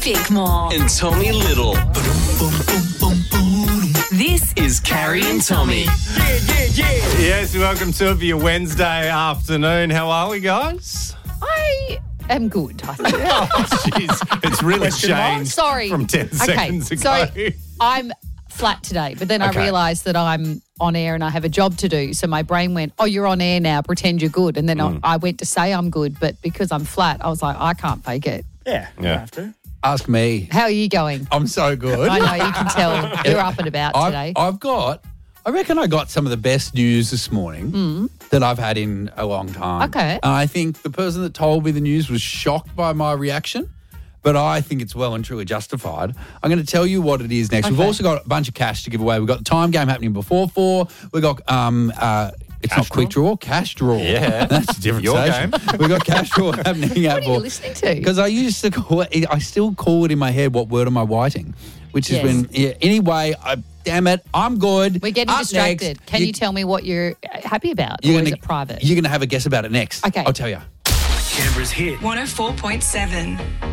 Bickmore. And Tommy Little. This is Carrie and Tommy. Yes, welcome to it for your Wednesday afternoon. How are we, guys? I am good, I think. Oh, jeez. It's really changed Sorry. from 10 seconds ago. So I'm flat today, but then I realised that I'm on air and I have a job to do. So my brain went, oh, you're on air now, pretend you're good. And then I went to say I'm good, but because I'm flat, I was like, I can't fake it. Yeah, you have to. Ask me. How are you going? I'm so good. I know, you can tell you're up and about today. I reckon I got some of the best news this morning that I've had in a long time. Okay. I think the person that told me the news was shocked by my reaction, but I think it's well and truly justified. I'm going to tell you what it is next. Okay. We've also got a bunch of cash to give away. We've got the time game happening before 4. We've got it's not quick draw, cash draw. Yeah. That's a different Your station. game. We've got cash draw happening at What are you listening to? Because I used to call it, I still call it in my head, what word am I whiting? Which is Yes. when, anyway, damn it, I'm good. We're getting Up distracted. next, Can you tell me what you're happy about? Or is it private? You're going to have a guess about it next. Okay. I'll tell you. Canberra's hit. 104.7.